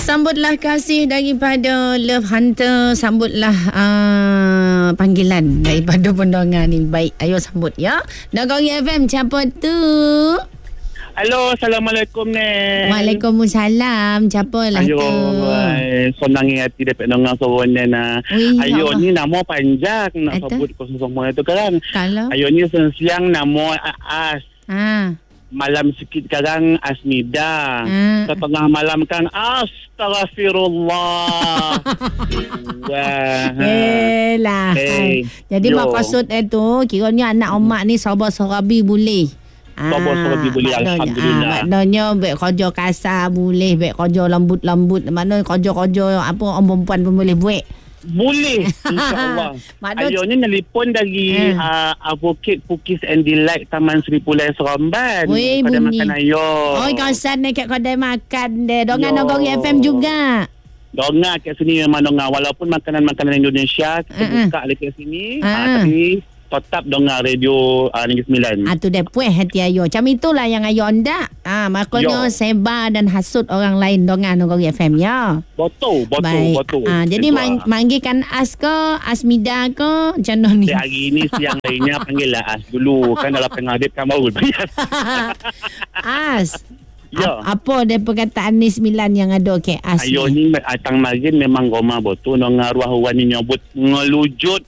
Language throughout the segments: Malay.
Sambutlah kasih daripada Love Hunter. Sambutlah panggilan daripada pendengar ni. Baik, ayo sambut ya. Nagari FM, siapa tu? Halo, Assalamualaikum ni. Waalaikumsalam. Siapa lah tu? Senang hati dapat dengar suara ni nah. Ayo ni nama panjang nak sebut kau semua itu kan. Ayo ni siang nama As. Malam sikit sekarang Asmida. Setengah malam kan Astaghfirullah. Yelah. Jadi maksud itu kiranya anak omak ni sabar-sarabi boleh. Sabar-sarabi boleh, alhamdulillah. Maknanya baik kerja kasar boleh, baik kerja lembut-lembut, maknanya kerja-kerja apa orang perempuan pun boleh buat. Boleh, insyaAllah. Ayo ni nelipon dari Advocate Cookies and Delight Taman Seri Pulai Seremban. Weh, kedai bunyi makan ayo. Oh, kawasan ni kat kedai makan deh. Dongan Nagari FM juga. Dongan kat sini memang dongan. Walaupun makanan-makanan Indonesia kita buka dekat sini. Tapi tetap dengar radio Negeri Sembilan. Tu dah puas hati ayo. Macam itulah yang ayo anda. Makanya sebar dan hasut orang lain dengar Nagari FM ya. Betul. Jadi manggilkan As ke, Asmida ke, macam mana ni? Hari ni siang lainnya panggil lah As dulu. Kan dalam pengadip kan baru bayar. As. Ya. Apa dia perkataan ni 9 yang ada ke As? Ayo ni atang marin memang goma betul. Dengar arwah orang ni nyebut ngelujut.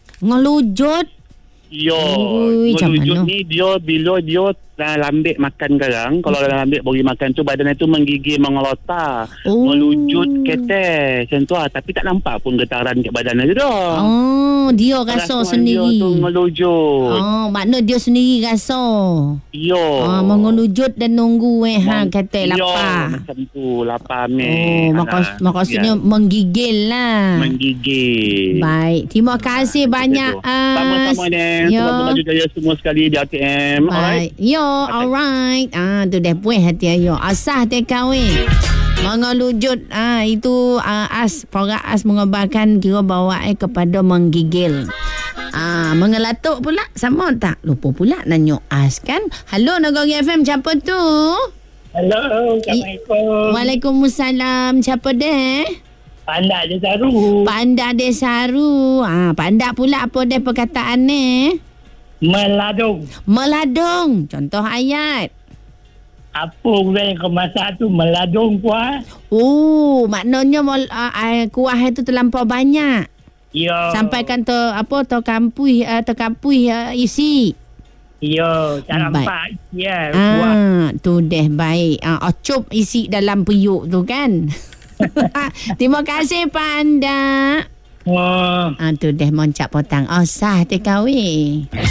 Yo, ngelujut ni dia bila dia lambik makan garang. Kalau lambik bagi makan tu badan itu menggigil mengelota. Ngelujut kete macam tu lah. Tapi tak nampak pun getaran kat badan dia dah. Dia rasa sendiri. Dia tu ngelujut. Makna dia sendiri rasa. Yo. Mengelujut dan nunggu kata lapar. Macam tu lapar maksudnya menggigil lah. Menggigil. Baik, terima kasih banyak As. Sama-sama ni. Semoga baju jaya semua sekali di ATM. Alright. Alright. Tu dah puas hati ayo. Asah te kahwin. Mengelujut itu As, porak As mengobarkan kira bawa kepada menggigil. Mengelatuk pula sama tak? Lupa pula nanya As kan. Halo Nagari FM, siapa tu? Halo, Assalamualaikum. Waalaikumsalam. Siapa deh? Pandak Desaru. Pandak Desaru. Pandak pula apa deh perkataan ni? Meladung. Contoh ayat. Apa yang kemasak tu meladung kuah. Maknanya kuah itu terlampau banyak. Ya. Sampaikan terkampui isi. Ya, tak nampak ya kuah. Tu deh baik. Ocup isi dalam periuk tu kan. Terima kasih Panda. Tu deh moncap potang. Sah te kahwin.